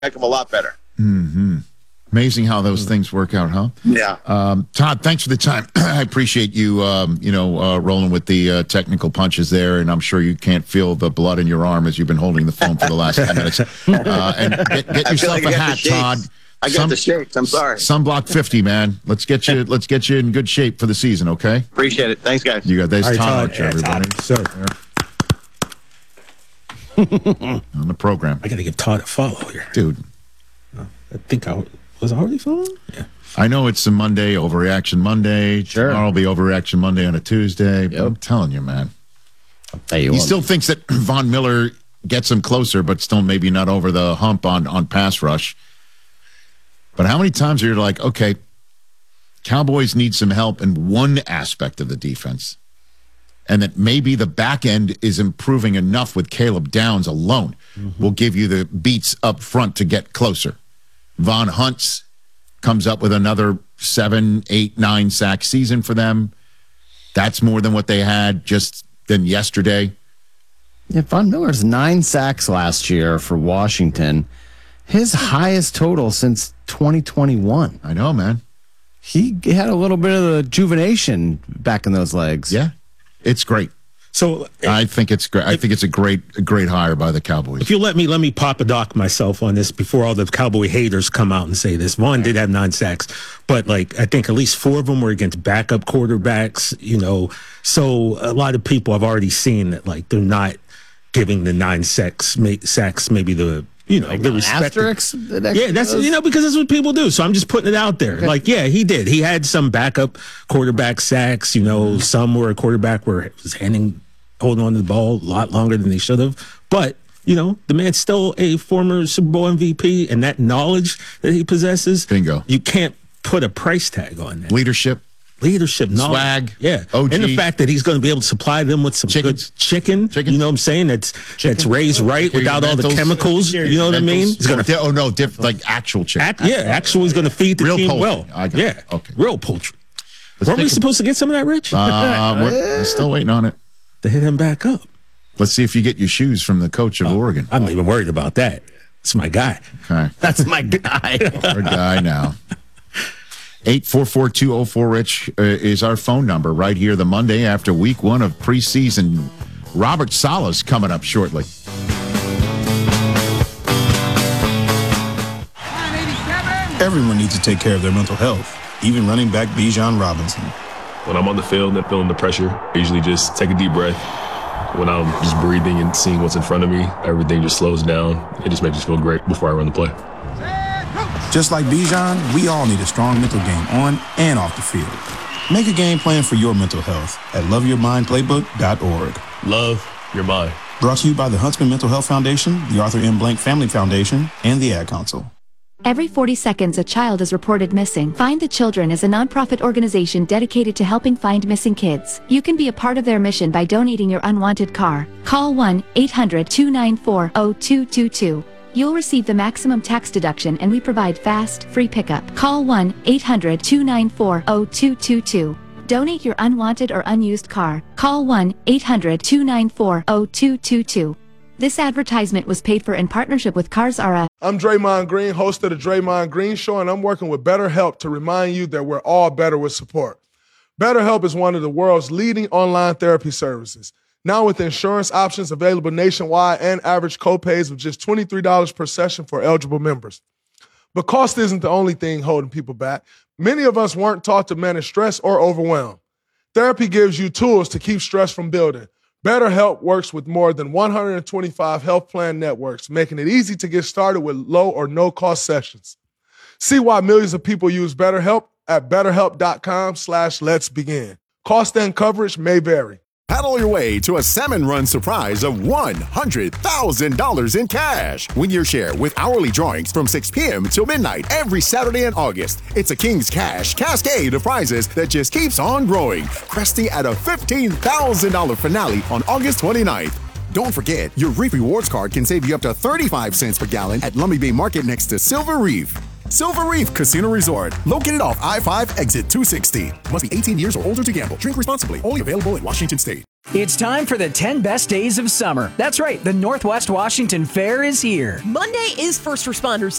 heck of a lot better. Mm-hmm. Amazing how those things work out, huh? Yeah. Todd, thanks for the time. I appreciate you, rolling with the technical punches there, and I'm sure you can't feel the blood in your arm as you've been holding the phone for the last 10 minutes. And get yourself a hat, Todd. I got the shakes. I'm sorry. Sunblock 50, man. Let's get you in good shape for the season, okay? Appreciate it. Thanks, guys. You got this. Right, Todd Archer, everybody. Sir. On the program. I got to give Todd a follow here. Dude. I think was I already following? Yeah. I know it's a Monday, Overreaction Monday. Sure. Tomorrow will be Overreaction Monday on a Tuesday. But I'm telling you, man. He still thinks that Von Miller gets him closer, but still maybe not over the hump on pass rush. But how many times are you like, okay, Cowboys need some help in one aspect of the defense, and that maybe the back end is improving enough with Caleb Downs alone will give you the beats up front to get closer. Von Hunt's comes up with another 7, 8, 9 sack season for them. That's more than what they had just than yesterday. Yeah, Von Miller's 9 sacks last year for Washington. His highest total since 2021. I know, man. He had a little bit of the rejuvenation back in those legs. Yeah, it's great. So I think it's great. I think it's a great hire by the Cowboys. If you let me pop a doc myself on this before all the Cowboy haters come out and say this. Vaughn did have 9 sacks, but I think at least 4 of them were against backup quarterbacks. So a lot of people have already seen that they're not giving the 9 sacks maybe the the respect. Asterisks? Yeah, that's because that's what people do. So I'm just putting it out there. Okay. He did. He had some backup quarterback sacks. Some where a quarterback was holding on to the ball a lot longer than they should have. But the man's still a former Super Bowl MVP, and that knowledge that he possesses, bingo. You can't put a price tag on that. Leadership, knowledge. Swag, yeah. OG. And the fact that he's going to be able to supply them with some good chicken. You know what I'm saying? That's raised right without all the chemicals. You know what I mean? He's going to like actual chicken. Actual. He's going to feed the real team poultry. well. Yeah, okay. Real poultry. Weren't we supposed to get some of that, Rich? We're still waiting on it. To hit him back up. Let's see if you get your shoes from the coach of Oregon. I'm not even worried about that. It's my guy. Okay. That's my guy. Our guy now. 844-204-RICH is our phone number right here the Monday after week 1 of preseason. Robert Saleh's coming up shortly. Everyone needs to take care of their mental health, even running back Bijan Robinson. When I'm on the field and feeling the pressure, I usually just take a deep breath. When I'm just breathing and seeing what's in front of me, everything just slows down. It just makes me feel great before I run the play. Just like Bijan, we all need a strong mental game on and off the field. Make a game plan for your mental health at loveyourmindplaybook.org. Love your mind. Brought to you by the Huntsman Mental Health Foundation, the Arthur M. Blank Family Foundation, and the Ad Council. Every 40 seconds, a child is reported missing. Find the Children is a nonprofit organization dedicated to helping find missing kids. You can be a part of their mission by donating your unwanted car. Call 1-800-294-0222. You'll receive the maximum tax deduction, and we provide fast, free pickup. Call 1-800-294-0222. Donate your unwanted or unused car. Call 1-800-294-0222. This advertisement was paid for in partnership with Cars R Us. I'm Draymond Green, host of the Draymond Green Show, and I'm working with BetterHelp to remind you that we're all better with support. BetterHelp is one of the world's leading online therapy services. Now with insurance options available nationwide and average copays of just $23 per session for eligible members. But cost isn't the only thing holding people back. Many of us weren't taught to manage stress or overwhelm. Therapy gives you tools to keep stress from building. BetterHelp works with more than 125 health plan networks, making it easy to get started with low or no-cost sessions. See why millions of people use BetterHelp at BetterHelp.com/Let's Begin. Cost and coverage may vary. Paddle your way to a Salmon Run surprise of $100,000 in cash. Win your share with hourly drawings from 6 p.m. till midnight every Saturday in August. It's a King's Cash cascade of prizes that just keeps on growing, cresting at a $15,000 finale on August 29th. Don't forget, your Reef Rewards card can save you up to 35 cents per gallon at Lummi Bay Market next to Silver Reef. Silver Reef Casino Resort, located off I-5 exit 260. Must be 18 years or older to gamble. Drink responsibly. Only available in Washington State. It's time for the 10 best days of summer. That's right, the Northwest Washington Fair is here. Monday is First Responders